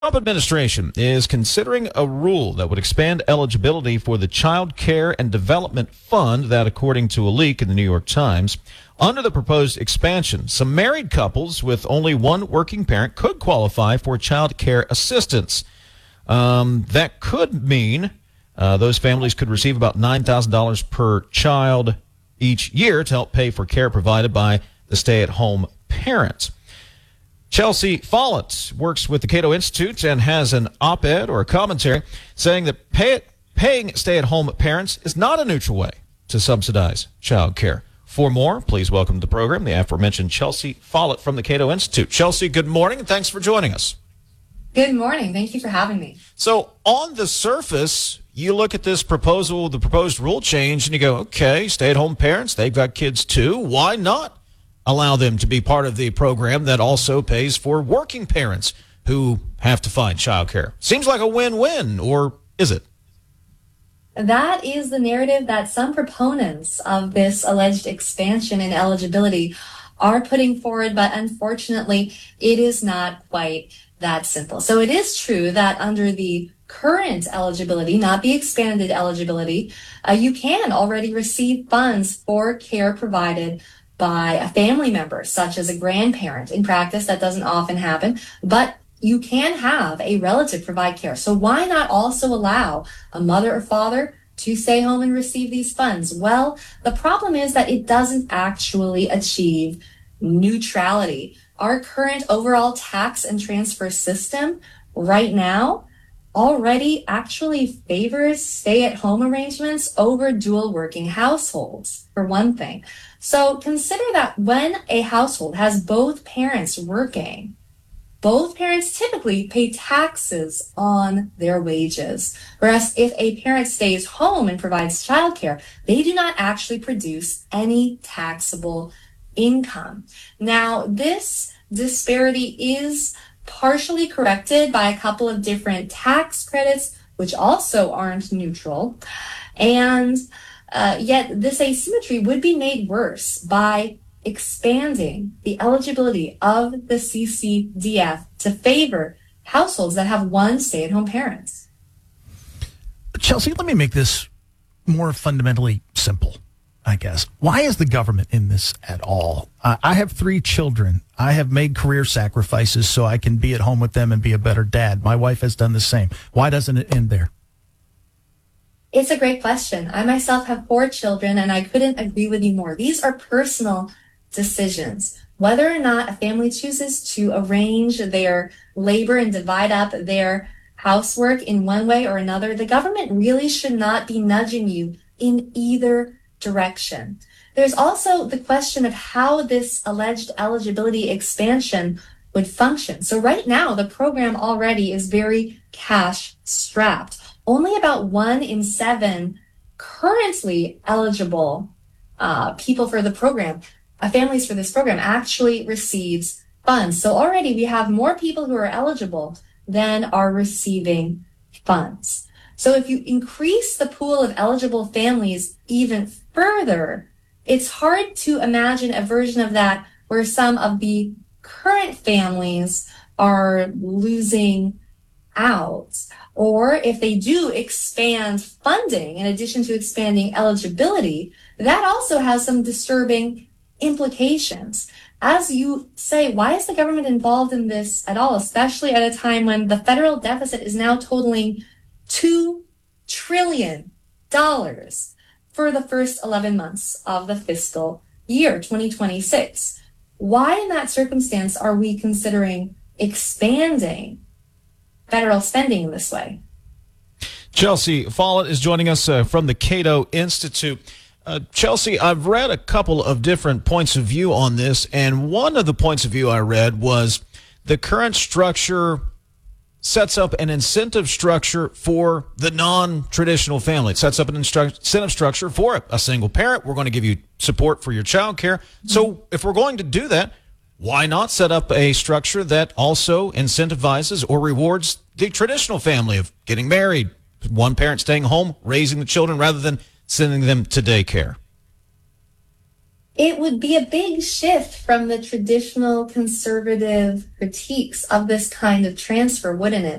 Trump administration is considering a rule that would expand eligibility for the Child Care and Development Fund that, according to a leak in the New York Times, under the proposed expansion, some married couples with only one working parent could qualify for child care assistance. That could mean those families could receive about $9,000 per child each year to help pay for care provided by the stay-at-home parents. Chelsea Follett works with the Cato Institute and has an op-ed or a commentary saying that paying stay-at-home parents is not a neutral way to subsidize child care. For more, please welcome to the program the aforementioned Chelsea Follett from the Cato Institute. Chelsea, good morning, and thanks for joining us. Good morning. Thank you for having me. So on the surface, you look at this proposal, the proposed rule change, and you go, okay, stay-at-home parents, they've got kids too. Why not allow them to be part of the program that also pays for working parents who have to find childcare? Seems like a win-win, or is it? That is the narrative that some proponents of this alleged expansion in eligibility are putting forward, but unfortunately, it is not quite that simple. So it is true that under the current eligibility, not the expanded eligibility, you can already receive funds for care provided by a family member, such as a grandparent. In practice, that doesn't often happen, but you can have a relative provide care. So why not also allow a mother or father to stay home and receive these funds? Well, the problem is that it doesn't actually achieve neutrality. Our current overall tax and transfer system right now already actually favors stay-at-home arrangements over dual working households, for one thing. So consider that when a household has both parents working, both parents typically pay taxes on their wages. Whereas if a parent stays home and provides childcare, they do not actually produce any taxable income. Now, this disparity is partially corrected by a couple of different tax credits, which also aren't neutral. And yet this asymmetry would be made worse by expanding the eligibility of the CCDF to favor households that have one stay-at-home parent. Chelsea, let me make this more fundamentally simple, I guess. Why is the government in this at all? I have 3 children. I have made career sacrifices so I can be at home with them and be a better dad. My wife has done the same. Why doesn't it end there? It's a great question. I myself have 4 children, and I couldn't agree with you more. These are personal decisions. Whether or not a family chooses to arrange their labor and divide up their housework in one way or another, the government really should not be nudging you in either direction. There's also the question of how this alleged eligibility expansion would function. So right now, the program already is very cash strapped. Only about 1 in 7 currently eligible people for the program, families for this program, actually receives funds. So already we have more people who are eligible than are receiving funds. So if you increase the pool of eligible families even further, it's hard to imagine a version of that where some of the current families are losing out. Or if they do expand funding in addition to expanding eligibility, that also has some disturbing implications. As you say, why is the government involved in this at all, especially at a time when the federal deficit is now totaling $2 trillion for the first 11 months of the fiscal year 2026? Why in that circumstance are we considering expanding federal spending in this way? Chelsea Follett is joining us from the Cato Institute. Chelsea, I've read a couple of different points of view on this, and one of the points of view I read was the current structure sets up an incentive structure for the non-traditional family. It sets up an incentive structure for a single parent. We're going to give you support for your child care. So if we're going to do that, why not set up a structure that also incentivizes or rewards the traditional family of getting married, one parent staying home, raising the children rather than sending them to daycare? It would be a big shift from the traditional conservative critiques of this kind of transfer, wouldn't it?